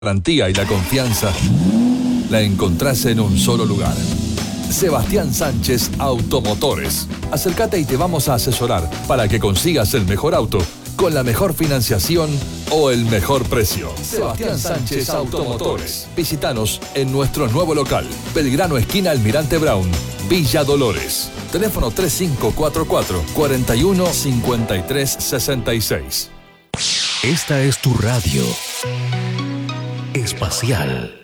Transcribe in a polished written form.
garantía y la confianza la encontrás en un solo lugar. Sebastián Sánchez Automotores. Acércate y te vamos a asesorar para que consigas el mejor auto con la mejor financiación o el mejor precio. Sebastián Sánchez Automotores. Visítanos en nuestro nuevo local, Belgrano esquina Almirante Brown, Villa Dolores. Teléfono 3544 41 53 66. Esta es tu radio espacial.